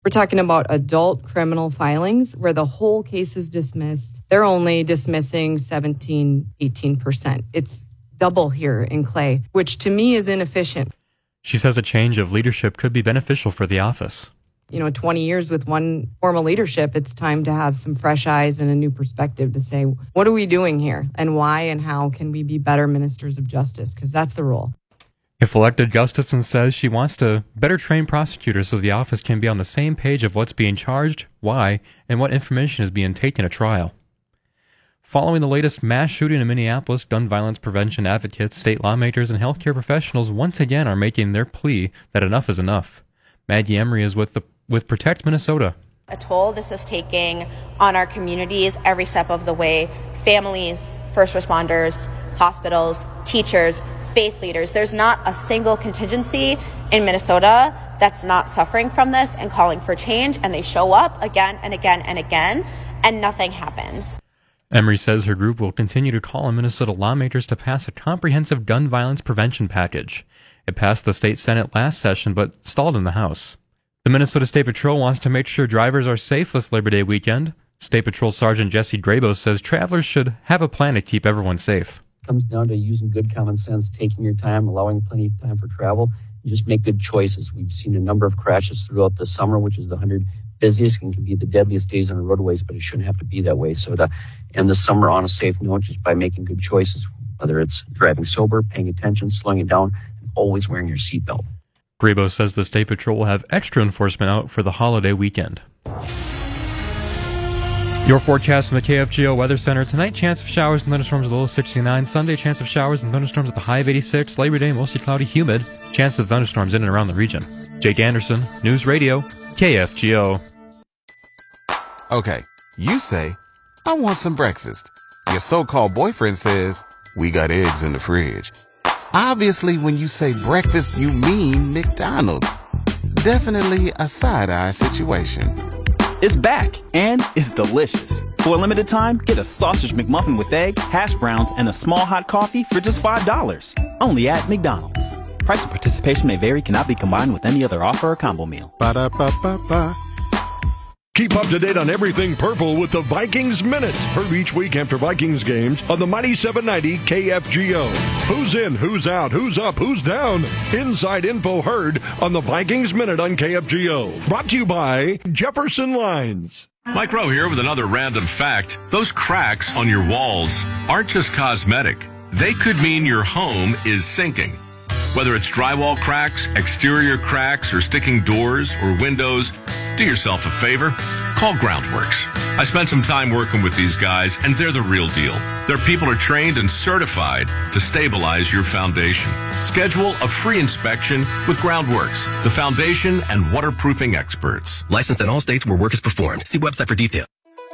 We're talking about adult criminal filings where the whole case is dismissed. They're only dismissing 17, 18%. It's double here in Clay, which to me is inefficient. She says a change of leadership could be beneficial for the office. 20 years with one formal leadership, it's time to have some fresh eyes and a new perspective to say, what are we doing here and why and how can we be better ministers of justice? Because that's the role. If elected, Gustafson says she wants to better train prosecutors so the office can be on the same page of what's being charged, why, and what information is being taken at trial. Following the latest mass shooting in Minneapolis, gun violence prevention advocates, state lawmakers, and healthcare professionals once again are making their plea that enough is enough. Maggie Emery is with Protect Minnesota. A toll this is taking on our communities every step of the way. Families, first responders, hospitals, teachers, faith leaders. There's not a single contingency in Minnesota that's not suffering from this and calling for change, and they show up again and again and again, and nothing happens. Emery says her group will continue to call on Minnesota lawmakers to pass a comprehensive gun violence prevention package. It passed the state Senate last session, but stalled in the House. The Minnesota State Patrol wants to make sure drivers are safe this Labor Day weekend. State Patrol Sergeant Jesse Drabo says travelers should have a plan to keep everyone safe. It comes down to using good common sense, taking your time, allowing plenty of time for travel, and just make good choices. We've seen a number of crashes throughout the summer, which is the 100 busiest and can be the deadliest days on the roadways, but it shouldn't have to be that way. So to end the summer on a safe note, just by making good choices, whether it's driving sober, paying attention, slowing it down, and always wearing your seatbelt. Grabo says the State Patrol will have extra enforcement out for the holiday weekend. Your forecast from the KFGO Weather Center. Tonight, chance of showers and thunderstorms at the low 69. Sunday, chance of showers and thunderstorms at the high of 86. Labor Day, mostly cloudy, humid. Chance of thunderstorms in and around the region. Jake Anderson, News Radio, KFGO. Okay, you say, I want some breakfast. Your so-called boyfriend says, we got eggs in the fridge. Obviously, when you say breakfast, you mean McDonald's. Definitely a side-eye situation. It's back, and it's delicious. For a limited time, get a sausage McMuffin with egg, hash browns, and a small hot coffee for just $5. Only at McDonald's. Price of participation may vary, cannot be combined with any other offer or combo meal. Ba-da-ba-ba-ba. Keep up to date on everything Purple with the Vikings Minute. Heard each week after Vikings games on the Mighty 790 KFGO. Who's in, who's out, who's up, who's down. Inside info heard on the Vikings Minute on KFGO. Brought to you by Jefferson Lines. Mike Rowe here with another random fact. Those cracks on your walls aren't just cosmetic. They could mean your home is sinking. Whether it's drywall cracks, exterior cracks, or sticking doors or windows, do yourself a favor. Call Groundworks. I spent some time working with these guys, and they're the real deal. Their people are trained and certified to stabilize your foundation. Schedule a free inspection with Groundworks, the foundation and waterproofing experts. Licensed in all states where work is performed. See website for details.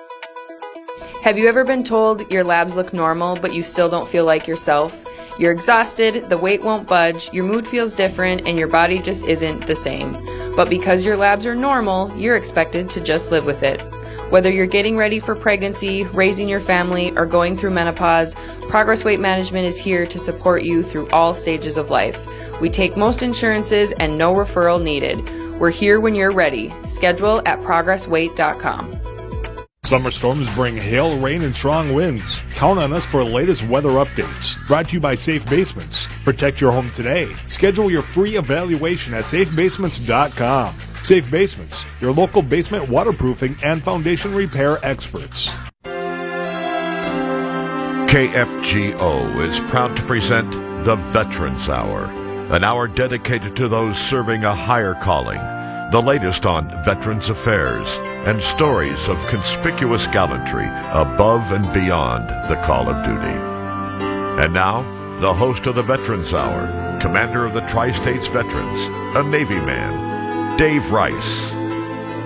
Have you ever been told your labs look normal, but you still don't feel like yourself? You're exhausted, the weight won't budge, your mood feels different, and your body just isn't the same. But because your labs are normal, you're expected to just live with it. Whether you're getting ready for pregnancy, raising your family, or going through menopause, Progress Weight Management is here to support you through all stages of life. We take most insurances and no referral needed. We're here when you're ready. Schedule at progressweight.com. Summer storms bring hail, rain, and strong winds. Count on us for the latest weather updates. Brought to you by Safe Basements. Protect your home today. Schedule your free evaluation at safebasements.com. Safe Basements, your local basement waterproofing and foundation repair experts. KFGO is proud to present the Veterans Hour, an hour dedicated to those serving a higher calling. The latest on Veterans Affairs and stories of conspicuous gallantry above and beyond the call of duty. And now, the host of the Veterans Hour, Commander of the Tri-States Veterans, a Navy man, Dave Rice.